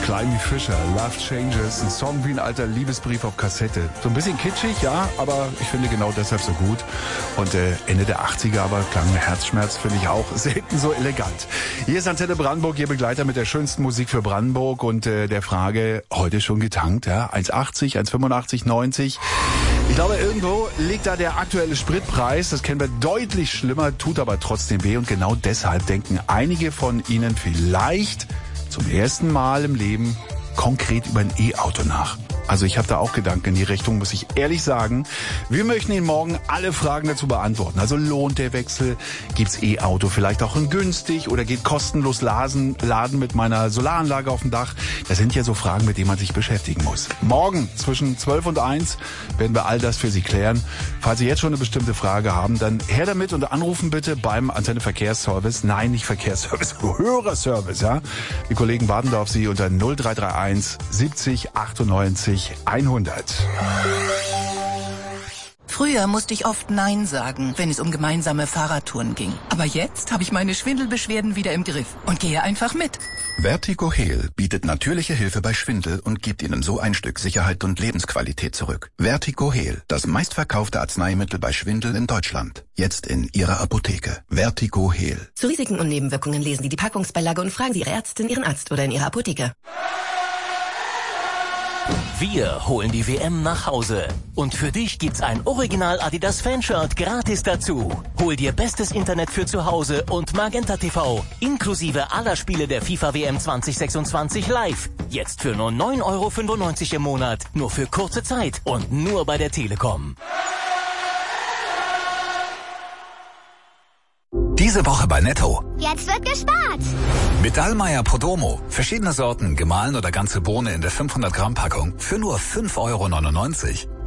Climby Fisher, Love Changes, ein Song wie ein alter Liebesbrief auf Kassette. So ein bisschen kitschig, ja, aber ich finde genau deshalb so gut. Und Ende der 80er, aber klang Herzschmerz, finde ich auch selten so elegant. Hier ist Antenne Brandenburg, Ihr Begleiter mit der schönsten Musik für Brandenburg und der Frage, heute schon getankt, ja, 1,80, 1,85, 90. Ich glaube, irgendwo liegt da der aktuelle Spritpreis. Das kennen wir deutlich schlimmer, tut aber trotzdem weh. Und genau deshalb denken einige von Ihnen vielleicht zum ersten Mal im Leben konkret über ein E-Auto nach. Also ich habe da auch Gedanken in die Richtung, muss ich ehrlich sagen. Wir möchten Ihnen morgen alle Fragen dazu beantworten. Also lohnt der Wechsel? Gibt's E-Auto vielleicht auch in günstig oder geht kostenlos laden mit meiner Solaranlage auf dem Dach? Das sind ja so Fragen, mit denen man sich beschäftigen muss. Morgen zwischen 12 und 1 werden wir all das für Sie klären. Falls Sie jetzt schon eine bestimmte Frage haben, dann her damit und anrufen bitte beim Antenne Verkehrsservice. Nein, nicht Verkehrsservice, Hörerservice, ja. Die Kollegen warten da auf Sie unter 0331 70 98 100. Früher musste ich oft Nein sagen, wenn es um gemeinsame Fahrradtouren ging. Aber jetzt habe ich meine Schwindelbeschwerden wieder im Griff und gehe einfach mit. Vertigo Heal bietet natürliche Hilfe bei Schwindel und gibt Ihnen so ein Stück Sicherheit und Lebensqualität zurück. Vertigo Heal, das meistverkaufte Arzneimittel bei Schwindel in Deutschland. Jetzt in Ihrer Apotheke. Vertigo Heal. Zu Risiken und Nebenwirkungen lesen Sie die Packungsbeilage und fragen Sie Ihre Ärztin, Ihren Arzt oder in Ihrer Apotheke. Wir holen die WM nach Hause. Und für dich gibt's ein Original Adidas Fanshirt gratis dazu. Hol dir bestes Internet für zu Hause und Magenta TV. Inklusive aller Spiele der FIFA WM 2026 live. Jetzt für nur 9,95 € im Monat. Nur für kurze Zeit und nur bei der Telekom. Diese Woche bei Netto. Jetzt wird gespart. Mit Dallmayr Podromo. Verschiedene Sorten, gemahlen oder ganze Bohne in der 500 Gramm Packung für nur 5,99 €.